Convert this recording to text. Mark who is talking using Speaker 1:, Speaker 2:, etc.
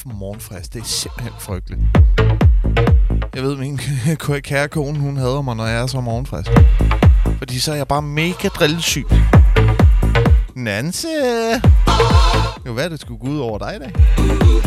Speaker 1: for morgenfrisk. Det er simpelthen frygteligt. Jeg ved, min kære kone, hun hader mig, når jeg er så morgenfrisk. Fordi så er jeg bare mega drillesyg. Nanse! Jo, hvad det skulle gå ud over dig i dag?